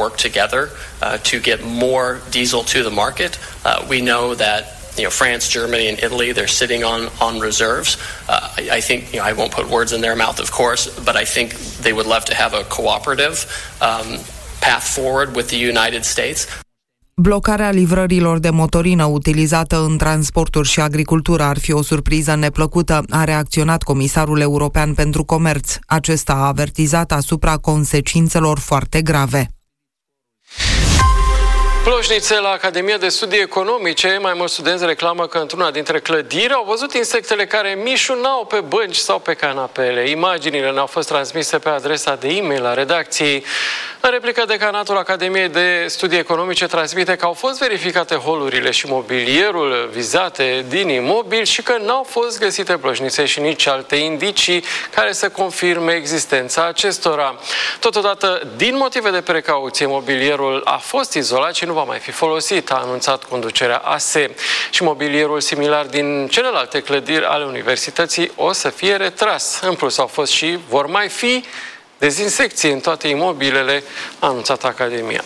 work together to get more diesel to the market. We know that France, Germany, and Italy, they're sitting on reserves. I think, I won't put words in their mouth, of course, but I think they would love to have a cooperative path forward with the United States. Blocarea livrărilor de motorină utilizată în transporturi și agricultură ar fi o surpriză neplăcută, a reacționat Comisarul European pentru Comerț. Acesta a avertizat asupra consecințelor foarte grave. Ploșnițe la Academia de Studii Economice. Mai mulți studenți reclamă că într-una dintre clădiri au văzut insectele care mișunau pe bănci sau pe canapele. Imaginile ne-au fost transmise pe adresa de e-mail a redacției. În replică, decanatul Academiei de Studii Economice transmite că au fost verificate holurile și mobilierul vizate din imobil și că n-au fost găsite ploșnițe și nici alte indicii care să confirme existența acestora. Totodată, din motive de precauție, mobilierul a fost izolat și nu va mai fi folosit, a anunțat conducerea ASE. Și mobilierul similar din celelalte clădiri ale universității o să fie retras. În plus, au fost și vor mai fi dezinsecție în toate imobilele, a anunțat Academia.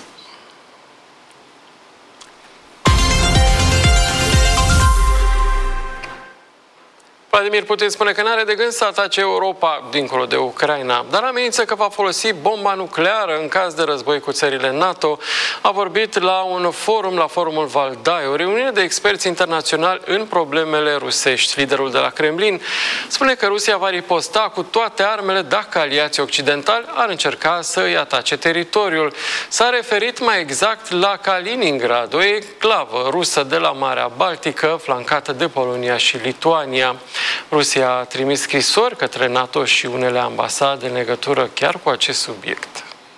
Vladimir Putin spune că n-are de gând să atace Europa dincolo de Ucraina, dar amenință că va folosi bomba nucleară în caz de război cu țările NATO. A vorbit la un forum, la forumul Valdai, o reuniune de experți internaționali în problemele rusești. Liderul de la Kremlin spune că Rusia va riposta cu toate armele dacă aliații occidentali ar încerca să îi atace teritoriul. S-a referit mai exact la Kaliningrad, o enclavă rusă de la Marea Baltică, flancată de Polonia și Lituania. Rusia a trimis scrisori către NATO și unele ambasade în legătură chiar cu acest subiect.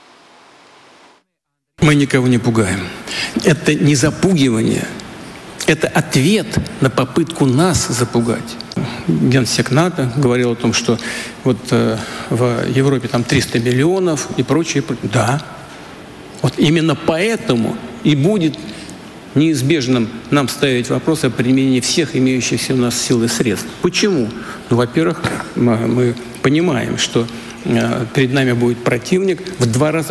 Мы никого не пугаем. Это не запугивание. Это ответ на попытку нас запугать. Генсек НАТО говорил о том, что вот в Европе там 300 миллионов и прочее. Да. Вот именно поэтому и будет неизбежным нам ставить вопрос о применении всех имеющихся у нас сил и средств. Почему? Ну, во-первых, мы понимаем, что перед нами будет противник в 2 раза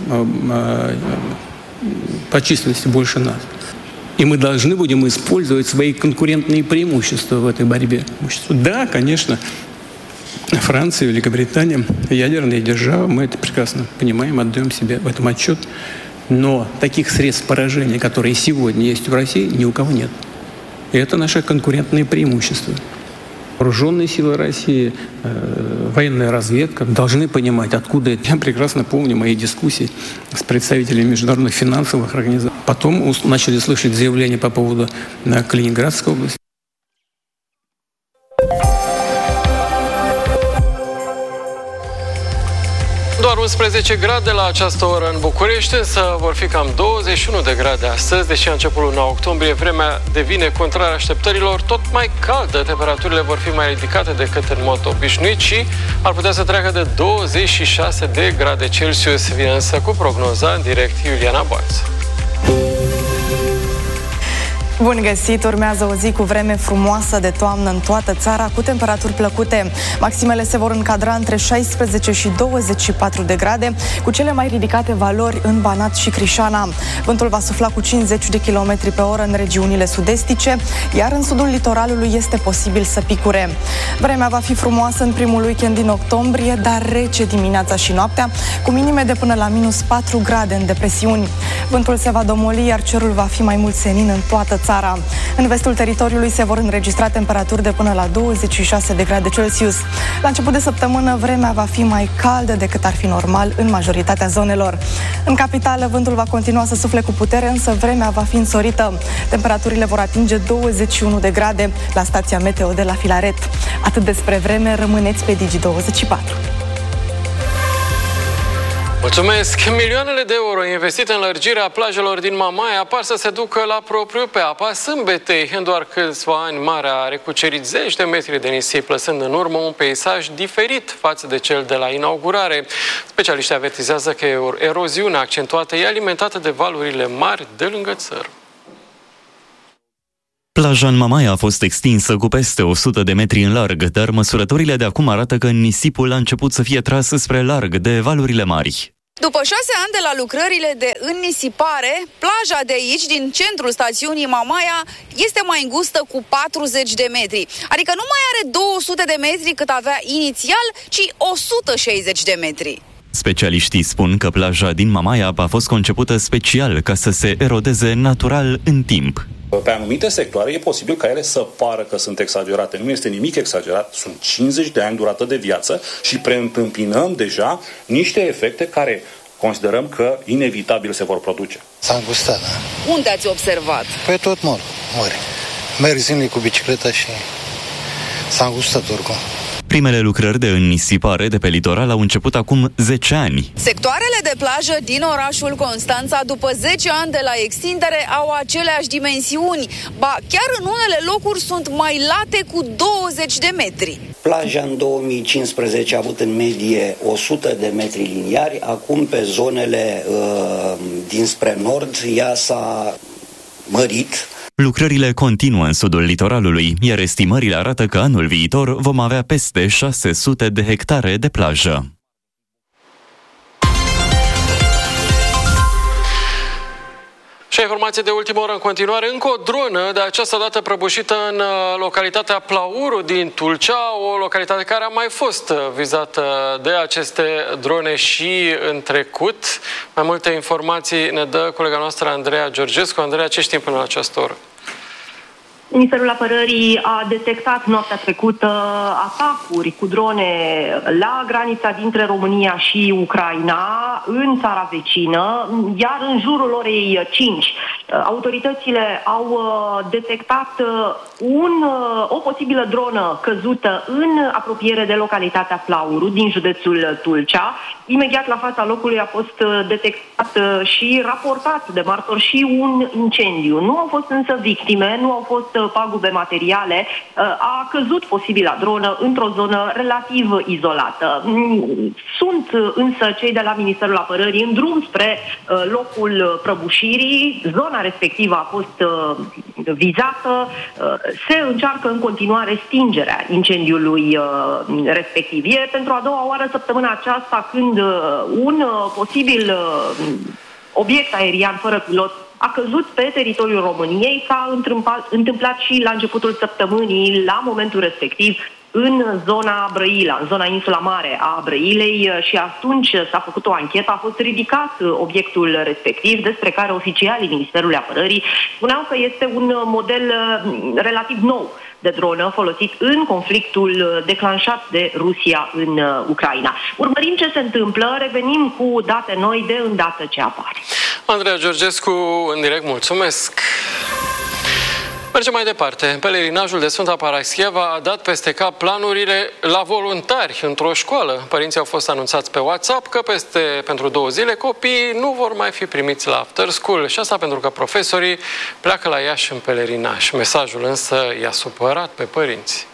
по численности больше нас. И мы должны будем использовать свои конкурентные преимущества в этой борьбе. Да, конечно, Франция, Великобритания, ядерные державы, мы это прекрасно понимаем, отдаем себе в этом отчет. Но таких средств поражения, которые сегодня есть в России, ни у кого нет. И это наше конкурентное преимущество. Вооруженные силы России, военная разведка должны понимать, откуда это. Я прекрасно помню мои дискуссии с представителями международных финансовых организаций. Потом начали слышать заявления по поводу Калининградской области. Doar 11 grade la această oră în București, însă vor fi cam 21 de grade astăzi, deși a început luna octombrie, vremea devine contrar așteptărilor, tot mai caldă, temperaturile vor fi mai ridicate decât în mod obișnuit și ar putea să treacă de 26 de grade Celsius. Vine însă cu prognoza în direct Iuliana Boață. Bun găsit! Urmează o zi cu vreme frumoasă de toamnă în toată țara, cu temperaturi plăcute. Maximele se vor încadra între 16 și 24 de grade, cu cele mai ridicate valori în Banat și Crișana. Vântul va sufla cu 50 de km pe oră în regiunile sud-estice, iar în sudul litoralului este posibil să picure. Vremea va fi frumoasă în primul weekend din octombrie, dar rece dimineața și noaptea, cu minime de până la minus 4 grade în depresiuni. Vântul se va domoli, iar cerul va fi mai mult senin în toată țara. În vestul teritoriului se vor înregistra temperaturi de până la 26 de grade Celsius. La început de săptămână, vremea va fi mai caldă decât ar fi normal în majoritatea zonelor. În capitală, vântul va continua să sufle cu putere, însă vremea va fi însorită. Temperaturile vor atinge 21 de grade la stația meteo de la Filaret. Atât despre vreme, rămâneți pe Digi24. Mulțumesc! Milioanele de euro investite în lărgirea plajelor din Mamaia par să se ducă la propriu pe apa Sâmbetei. În doar câțiva ani, marea a recucerit zeci de metri de nisip, lăsând în urmă un peisaj diferit față de cel de la inaugurare. Specialiștii avertizează că eroziunea accentuată e alimentată de valurile mari de lângă țăr. Plaja în Mamaia a fost extinsă cu peste 100 de metri în larg, dar măsurătorile de acum arată că nisipul a început să fie tras spre larg de valurile mari. După 6 ani de la lucrările de înnisipare, plaja de aici, din centrul stațiunii Mamaia, este mai îngustă cu 40 de metri. Adică nu mai are 200 de metri cât avea inițial, ci 160 de metri. Specialiștii spun că plaja din Mamaia a fost concepută special ca să se erodeze natural în timp. Pe anumite sectoare e posibil ca ele să pară că sunt exagerate. Nu este nimic exagerat, sunt 50 de ani durată de viață și preîntâmpinăm deja niște efecte care considerăm că inevitabil se vor produce. S-a îngustat, da. Unde ați observat? Pe tot mori. Merg zilnic cu bicicleta și s-a îngustat oricum. Primele lucrări de înnisipare de pe litoral au început acum 10 ani. Sectoarele de plajă din orașul Constanța, după 10 ani de la extindere, au aceleași dimensiuni. Ba, chiar în unele locuri sunt mai late cu 20 de metri. Plaja în 2015 a avut în medie 100 de metri liniari, acum pe zonele dinspre nord ea s-a mărit. Lucrările continuă în sudul litoralului, iar estimările arată că anul viitor vom avea peste 600 de hectare de plajă. Și informație de ultimă oră în continuare. Încă o dronă, de această dată prăbușită în localitatea Plauru din Tulcea, o localitate care a mai fost vizată de aceste drone și în trecut. Mai multe informații ne dă colega noastră Andreea Georgescu. Andreea, ce știm până la această oră? Ministerul Apărării a detectat noaptea trecută atacuri cu drone la granița dintre România și Ucraina, în țara vecină, iar în jurul orei 5 autoritățile au detectat o posibilă dronă căzută în apropiere de localitatea Plauru, din județul Tulcea. Imediat la fața locului a fost detectat și raportat de martori și un incendiu. Nu au fost însă victime, nu au fost pagube materiale. A căzut posibila dronă într-o zonă relativ izolată. Sunt însă cei de la Ministerul Apărării în drum spre locul prăbușirii. Zona respectivă a fost vizată. Se încearcă în continuare stingerea incendiului respectiv. E pentru a doua oară săptămâna aceasta când un posibil obiect aerian fără pilot a căzut pe teritoriul României. S-a întâmplat și la începutul săptămânii, la momentul respectiv, în zona Brăila, în zona insula mare a Brăilei, și atunci s-a făcut o anchetă, a fost ridicat obiectul respectiv, despre care oficialii Ministerului Apărării spuneau că este un model relativ nou de dronă folosit în conflictul declanșat de Rusia în Ucraina. Urmărim ce se întâmplă, revenim cu date noi de îndată ce apar. Andreea Georgescu, în direct, mulțumesc! Mergem mai departe. Pelerinajul de Sfânta Parascheva a dat peste cap planurile la voluntari într-o școală. Părinții au fost anunțați pe WhatsApp că pentru 2 zile copiii nu vor mai fi primiți la after school. Și asta pentru că profesorii pleacă la Iași în pelerinaj. Mesajul însă i-a supărat pe părinți.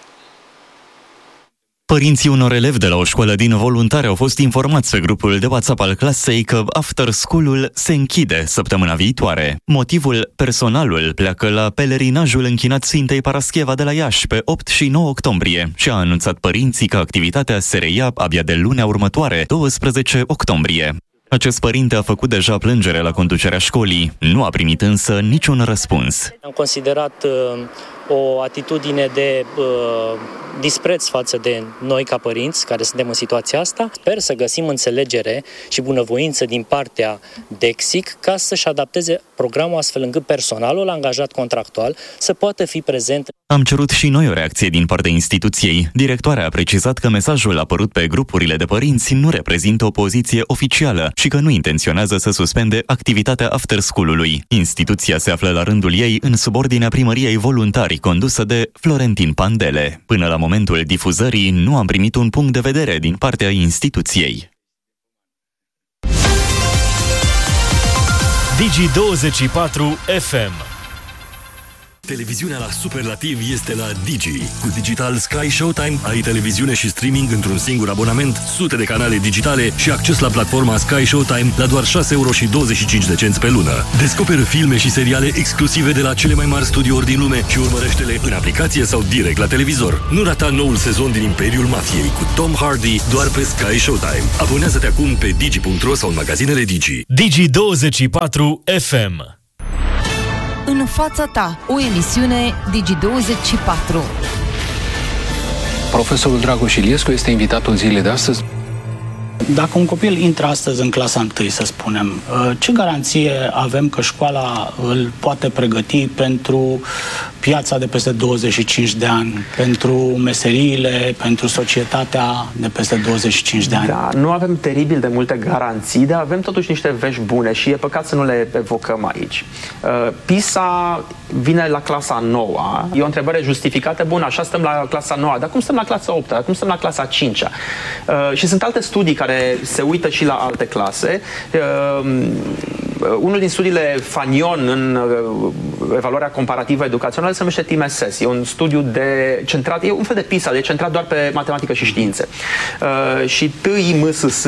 Părinții unor elevi de la o școală din Voluntari au fost informați pe grupul de WhatsApp al clasei că after school-ul se închide săptămâna viitoare. Motivul: personalul pleacă la pelerinajul închinat Sfintei Parascheva de la Iași pe 8 și 9 octombrie și a anunțat părinții că activitatea se reia abia de lunea următoare, 12 octombrie. Acest părinte a făcut deja plângere la conducerea școlii, nu a primit însă niciun răspuns. Am considerat o atitudine de dispreț față de noi ca părinți care suntem în situația asta. Sper să găsim înțelegere și bunăvoință din partea DEXIC ca să-și adapteze programul astfel încât personalul angajat contractual să poată fi prezent. Am cerut și noi o reacție din partea instituției. Directoarea a precizat că mesajul apărut pe grupurile de părinți nu reprezintă o poziție oficială și că nu intenționează să suspende activitatea after school-ului. Instituția se află la rândul ei în subordinea Primăriei Voluntari, condusă de Florentin Pandele. Până la momentul difuzării nu am primit un punct de vedere din partea instituției. Digi24 FM. Televiziunea la superlativ este la Digi. Cu Digital Sky Showtime ai televiziune și streaming într-un singur abonament, sute de canale digitale și acces la platforma Sky Showtime la doar 6,25 € pe lună. Descoperă filme și seriale exclusive de la cele mai mari studiouri din lume și urmărește-le în aplicație sau direct la televizor. Nu rata noul sezon din Imperiul Mafiei cu Tom Hardy doar pe Sky Showtime. Abonează-te acum pe digi.ro sau în magazinele Digi. Digi24 FM. În fața ta, o emisiune Digi24. Profesorul Dragoș Iliescu este invitatul zilei de astăzi. Dacă un copil intră astăzi în clasa 1, să spunem, ce garanție avem că școala îl poate pregăti pentru piața de peste 25 de ani, pentru meseriile, pentru societatea de peste 25 de ani? Da, nu avem teribil de multe garanții, dar avem totuși niște vești bune și e păcat să nu le evocăm aici. PISA vine la clasa 9. E o întrebare justificată. Bun, așa stăm la clasa 9, dar cum stăm la clasa 8? Dar cum stăm la clasa 5? Și sunt alte studii care se uită și la alte clase. Unul din studiile Fanion în evaluarea comparativă educațională se numește TIMSS. E un studiu centrat, e un fel de PISA, de centrat doar pe matematică și științe. Și TIMSS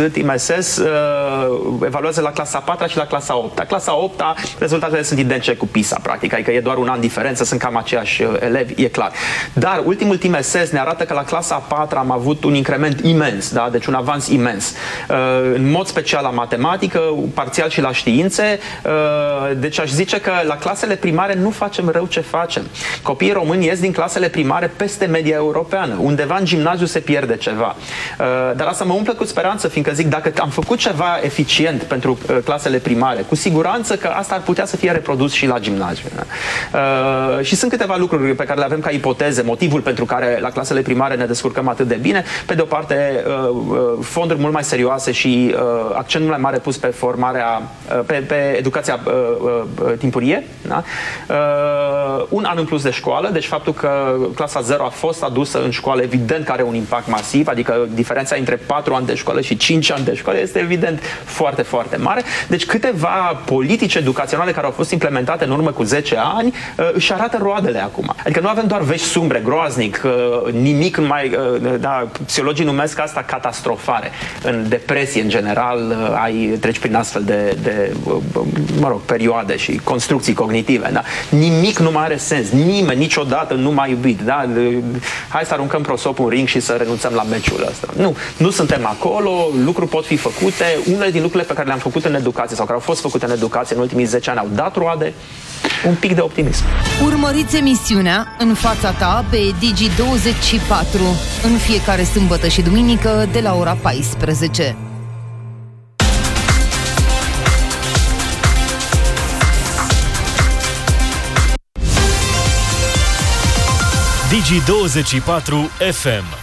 evaluează la clasa 4 și la clasa 8. La clasa 8 rezultatele sunt identice cu PISA, practic, adică e doar un an diferență, sunt cam aceiași elevi, e clar. Dar ultimul TIMSS ne arată că la clasa 4 am avut un increment imens, da? Deci un avans imens. În mod special la matematică, parțial și la științe. Deci aș zice că la clasele primare nu facem rău ce facem. Copiii români ies din clasele primare peste media europeană. Undeva în gimnaziu se pierde ceva. Dar asta mă umple cu speranță, fiindcă zic, dacă am făcut ceva eficient pentru clasele primare, cu siguranță că asta ar putea să fie reprodus și la gimnaziu. Și sunt câteva lucruri pe care le avem ca ipoteze, motivul pentru care la clasele primare ne descurcăm atât de bine. Pe de o parte, fonduri mult mai serioase și accent mult mai mare pus pe formarea, pe educația timpurie, da? Un an în plus de școală, deci faptul că clasa 0 a fost adusă în școală, evident că are un impact masiv, adică diferența între 4 ani de școală și 5 ani de școală este evident foarte, foarte mare. Deci câteva politici educaționale care au fost implementate în urmă cu 10 ani își arată roadele acum. Adică nu avem doar vești sumbre, groaznic, nimic mai... Da, psihologii numesc asta catastrofare. În depresie, în general, treci prin astfel de perioade și construcții cognitive. Da? Nimic nu mai are sens. Nimeni niciodată nu m-a iubit. Da? Hai să aruncăm prosopul în ring și să renunțăm la meciul ăsta. Nu suntem acolo, lucruri pot fi făcute. Unele din lucrurile pe care le-am făcut în educație sau care au fost făcute în educație în ultimii 10 ani au dat roade. Un pic de optimism. Urmăriți emisiunea În fața ta pe Digi24 în fiecare sâmbătă și duminică de la ora 14. Digi24 FM.